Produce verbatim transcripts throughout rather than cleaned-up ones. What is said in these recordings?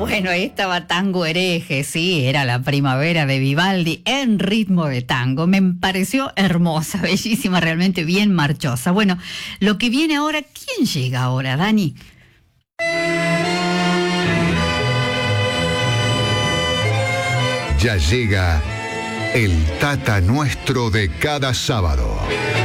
Bueno, ahí estaba Tango Hereje, sí, era la primavera de Vivaldi en ritmo de tango. Me pareció hermosa, bellísima, realmente bien marchosa. Bueno, lo que viene ahora, ¿quién llega ahora, Dani? Ya llega el Tata nuestro de cada sábado.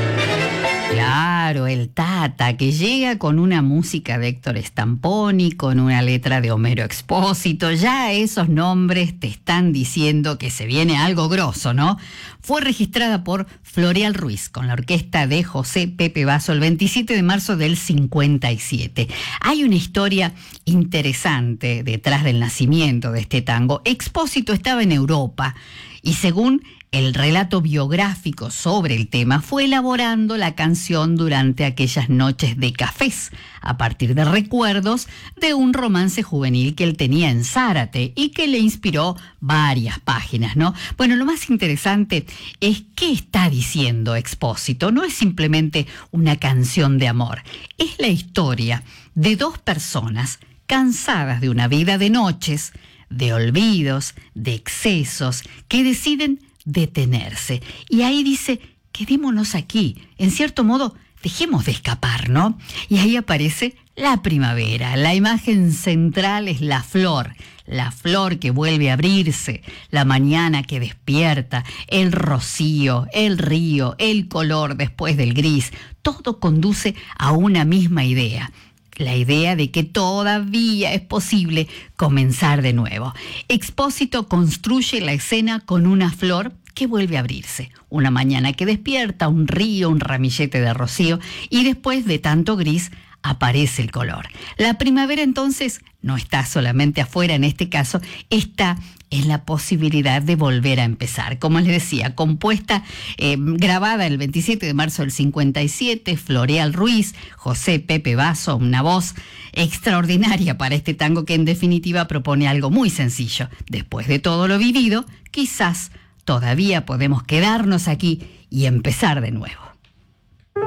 Claro, el Tata, que llega con una música de Héctor Stamponi, con una letra de Homero Expósito. Ya esos nombres te están diciendo que se viene algo grosso, ¿no? Fue registrada por Floreal Ruiz, con la orquesta de José Pepe Basso, el veintisiete de marzo del cincuenta y siete. Hay una historia interesante detrás del nacimiento de este tango. Expósito estaba en Europa y, según el relato biográfico sobre el tema, fue elaborando la canción durante aquellas noches de cafés, a partir de recuerdos de un romance juvenil que él tenía en Zárate y que le inspiró varias páginas, ¿no? Bueno, lo más interesante es qué está diciendo Expósito. No es simplemente una canción de amor, es la historia de dos personas cansadas de una vida de noches, de olvidos, de excesos, que deciden detenerse. Y ahí dice, quedémonos aquí, en cierto modo, dejemos de escapar, ¿no? Y ahí aparece la primavera. La imagen central es la flor, la flor que vuelve a abrirse, la mañana que despierta, el rocío, el río, el color después del gris. Todo conduce a una misma idea. La idea de que todavía es posible comenzar de nuevo. Expósito construye la escena con una flor que vuelve a abrirse, una mañana que despierta, un río, un ramillete de rocío, y después de tanto gris aparece el color. La primavera entonces no está solamente afuera, en este caso está en la posibilidad de volver a empezar. Como les decía, compuesta, eh, grabada el veintisiete de marzo del cincuenta y siete, Floreal Ruiz, José Pepe Basso, una voz extraordinaria para este tango que en definitiva propone algo muy sencillo. Después de todo lo vivido, quizás todavía podemos quedarnos aquí y empezar de nuevo.